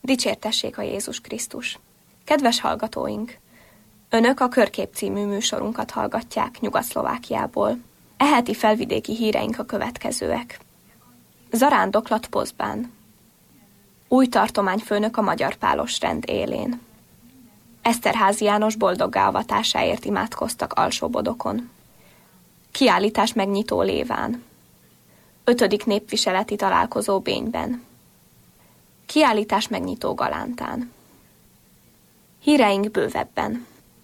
Dicsértessék a Jézus Krisztus! Kedves hallgatóink! Önök a Körkép című műsorunkat hallgatják Nyugat-Szlovákiából. E heti felvidéki híreink a következőek. Zarándoklat Pozbán. Új tartományfőnök a Magyar Pálos rend élén. Eszterházy János boldoggá avatásáért imádkoztak Alsóbodokon. Kiállítás megnyitó Léván. 5. népviseleti találkozó Bényben. Kiállítás megnyitó Galántán. Híreink bővebben.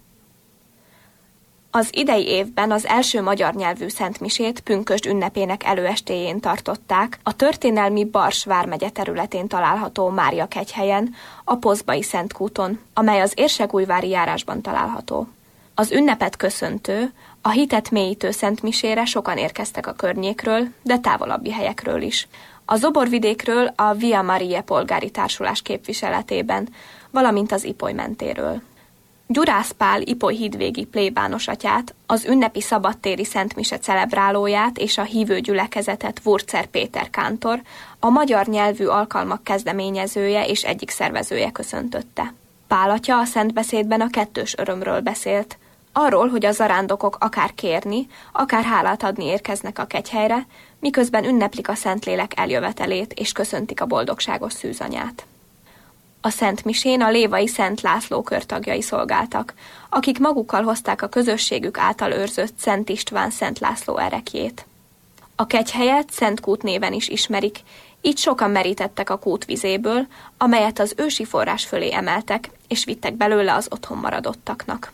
Az idei évben az első magyar nyelvű szentmisét pünkösd ünnepének előestéjén tartották a történelmi Bars vármegye területén található Mária-kegyhelyen, a Pozbai Szentkúton, amely az Érsekújvári járásban található. Az ünnepet köszöntő, a hitet mélyítő szentmisére sokan érkeztek a környékről, de távolabbi helyekről is. A Zoborvidékről a Via Maria polgári társulás képviseletében, valamint az Ipoly mentéről. Gyurász Pál Ipoly hídvégi plébános atyát, az ünnepi szabadtéri szentmise celebrálóját és a hívő gyülekezetet Wurzer Péter kántor, a magyar nyelvű alkalmak kezdeményezője és egyik szervezője köszöntötte. Pál atya a szentbeszédben a kettős örömről beszélt, arról, hogy a zarándokok akár kérni, akár hálát adni érkeznek a kegyhelyre, miközben ünneplik a Szentlélek eljövetelét és köszöntik a boldogságos szűzanyát. A szentmisén a lévai Szent László kör tagjai szolgáltak, akik magukkal hozták a közösségük által őrzött Szent István Szent László erekjét. A kegyhelyet Szentkút néven is ismerik, így sokan merítettek a kút vizéből, amelyet az ősi forrás fölé emeltek, és vittek belőle az otthon maradottaknak.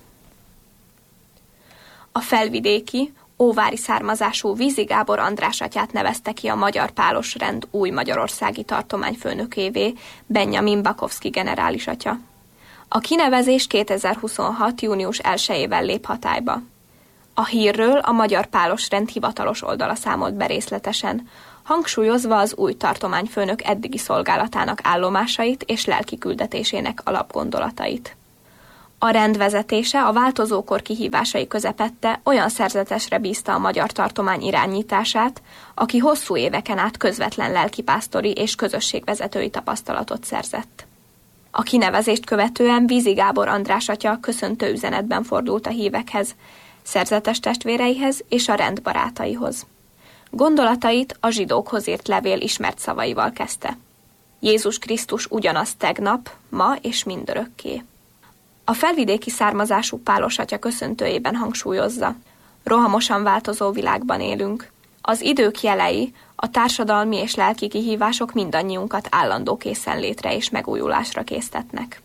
A felvidéki, óvári származású Vízi Gábor András atyát nevezte ki a Magyar Pálos rend új magyarországi tartományfőnökévé Benjamin Bakovszky generális atya. A kinevezés 2026. június 1-ével lép hatályba. A hírről a Magyar Pálos rend hivatalos oldala számolt be részletesen, hangsúlyozva az új tartományfőnök eddigi szolgálatának állomásait és lelki küldetésének alapgondolatait. A rendvezetése a változókor kihívásai közepette olyan szerzetesre bízta a magyar tartomány irányítását, aki hosszú éveken át közvetlen lelkipásztori és közösségvezetői tapasztalatot szerzett. A kinevezést követően Vízi Gábor András atya köszöntő üzenetben fordult a hívekhez, szerzetes testvéreihez és a rend barátaihoz. Gondolatait a zsidókhoz írt levél ismert szavaival kezdte. Jézus Krisztus ugyanaz tegnap, ma és mindörökké. A felvidéki származású Pálos atya köszöntőjében hangsúlyozza, rohamosan változó világban élünk. Az idők jelei, a társadalmi és lelki kihívások mindannyiunkat állandó készenlétre és megújulásra késztetnek.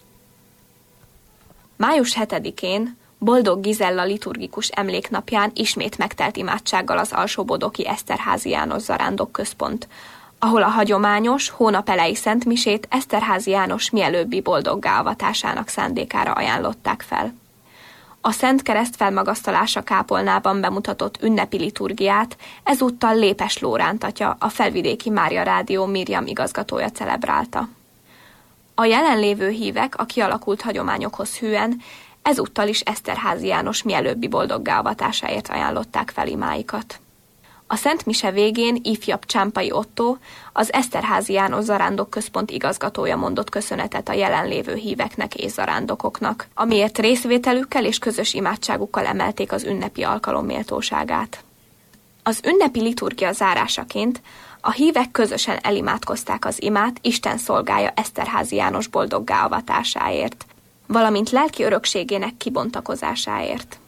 Május 7-én, Boldog Gizella liturgikus emléknapján ismét megtelt imádsággal az Alsóbodoki Eszterházy János Zarándok Központ, ahol a hagyományos, hónapelei szentmisét Eszterházy János mielőbbi boldoggá avatásának szándékára ajánlották fel. A Szent Kereszt felmagasztalása kápolnában bemutatott ünnepi liturgiát ezúttal Lépes Lóránt atya, a Felvidéki Mária Rádió Miriam igazgatója celebrálta. A jelenlévő hívek a kialakult hagyományokhoz hűen ezúttal is Eszterházy János mielőbbi boldoggá avatásáért ajánlották fel imáikat. A Szent Mise végén ifjabb Csámpai Ottó, az Eszterházy János Zarándok Központ igazgatója mondott köszönetet a jelenlévő híveknek és zarándokoknak, amiért részvételükkel és közös imádságukkal emelték az ünnepi alkalom méltóságát. Az ünnepi liturgia zárásaként a hívek közösen elimádkozták az imát Isten szolgája Eszterházy János boldoggá avatásáért, valamint lelki örökségének kibontakozásáért.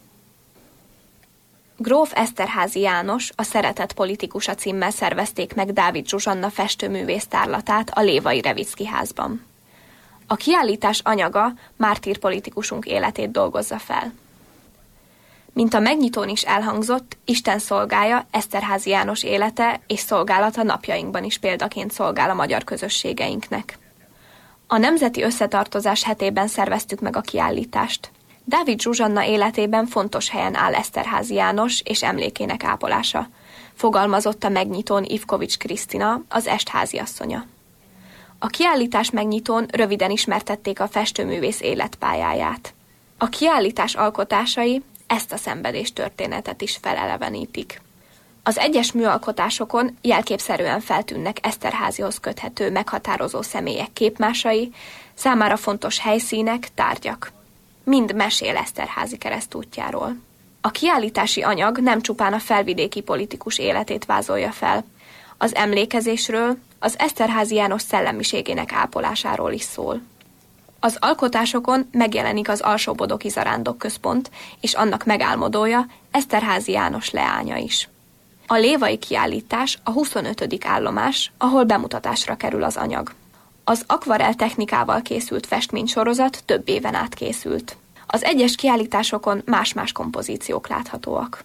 Gróf Eszterházy János, a Szeretet politikusa címmel szervezték meg Dávid Zsuzsanna festőművész tárlatát a Lévai Revicki házban. A kiállítás anyaga mártír politikusunk életét dolgozza fel. Mint a megnyitón is elhangzott, Isten szolgája Eszterházy János élete és szolgálata napjainkban is példaként szolgál a magyar közösségeinknek. A Nemzeti Összetartozás hetében szerveztük meg a kiállítást. Dávid Zsuzsanna életében fontos helyen áll Eszterházy János és emlékének ápolása, fogalmazott a megnyitón Ivkovics Krisztina, az est háziasszonya. A kiállítás megnyitón röviden ismertették a festőművész életpályáját. A kiállítás alkotásai ezt a szenvedés történetet is felelevenítik. Az egyes műalkotásokon jelképszerűen feltűnnek Eszterházyhoz köthető meghatározó személyek képmásai, számára fontos helyszínek, tárgyak. Mind mesél Eszterházy keresztútjáról. A kiállítási anyag nem csupán a felvidéki politikus életét vázolja fel. Az emlékezésről, az Eszterházy János szellemiségének ápolásáról is szól. Az alkotásokon megjelenik az Alsóbodoki Zarándok Központ és annak megálmodója, Eszterházy János leánya is. A lévai kiállítás a 25. állomás, ahol bemutatásra kerül az anyag. Az akvarell technikával készült festménysorozat több éven át készült. Az egyes kiállításokon más-más kompozíciók láthatóak.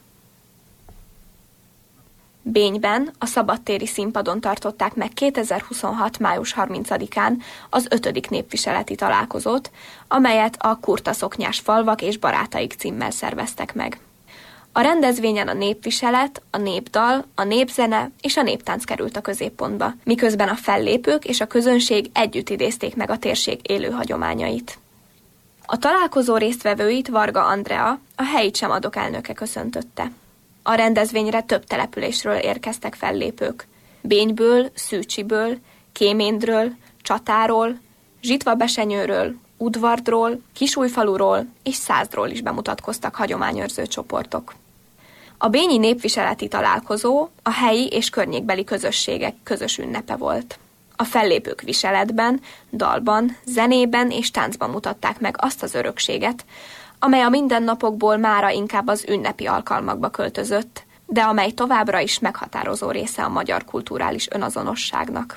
Bényben a szabadtéri színpadon tartották meg 2026. május 30-án az 5. népviseleti találkozót, amelyet a Kurta szoknyás falvak és barátaik címmel szerveztek meg. A rendezvényen a népviselet, a népdal, a népzene és a néptánc került a középpontba, miközben a fellépők és a közönség együtt idézték meg a térség élő hagyományait. A találkozó résztvevőit Varga Andrea, a helyi Csemadok elnöke köszöntötte. A rendezvényre több településről érkeztek fellépők. Bényből, Szűcsiből, Kéméndről, Csatáról, Zsitvabesenyőről, Udvardról, Kisújfaluról és Százdról is bemutatkoztak hagyományőrző csoportok. A bényi népviseleti találkozó a helyi és környékbeli közösségek közös ünnepe volt. A fellépők viseletben, dalban, zenében és táncban mutatták meg azt az örökséget, amely a mindennapokból mára inkább az ünnepi alkalmakba költözött, de amely továbbra is meghatározó része a magyar kulturális önazonosságnak.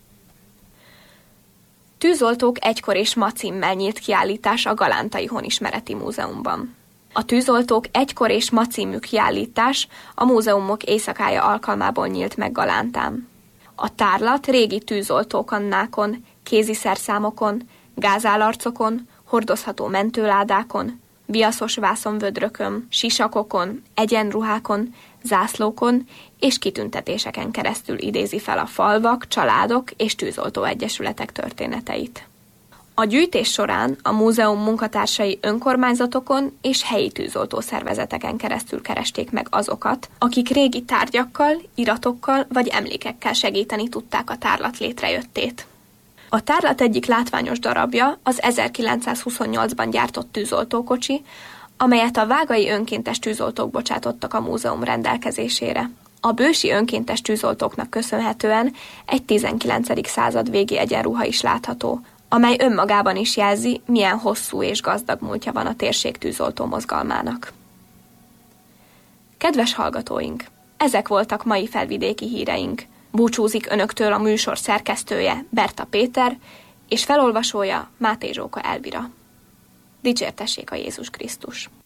Tűzoltók egykor és ma címmel nyílt kiállítás a Galántai Honismereti Múzeumban. A Tűzoltók egykor és ma című kiállítás a múzeumok éjszakája alkalmából nyílt meg Galántán. A tárlat régi tűzoltókannákon, kéziszerszámokon, gázállarcokon, hordozható mentőládákon, viaszos vászonvödrökön, sisakokon, egyenruhákon, zászlókon és kitüntetéseken keresztül idézi fel a falvak, családok és tűzoltóegyesületek történeteit. A gyűjtés során a múzeum munkatársai önkormányzatokon és helyi tűzoltószervezeteken keresztül keresték meg azokat, akik régi tárgyakkal, iratokkal vagy emlékekkel segíteni tudták a tárlat létrejöttét. A tárlat egyik látványos darabja az 1928-ban gyártott tűzoltókocsi, amelyet a vágai önkéntes tűzoltók bocsátottak a múzeum rendelkezésére. A bősi önkéntes tűzoltóknak köszönhetően egy 19. század végi egyenruha is látható, amely önmagában is jelzi, milyen hosszú és gazdag múltja van a térség tűzoltó mozgalmának. Kedves hallgatóink! Ezek voltak mai felvidéki híreink. Búcsúzik önöktől a műsor szerkesztője, Berta Péter, és felolvasója, Máté Zsóka Elvira. Dicsértessék a Jézus Krisztus!